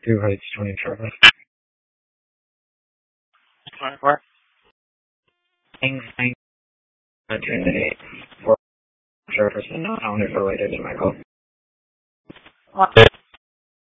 2 Heights 20 Charlie. 24. Things Trinity. 4 surface and not only related to Michael.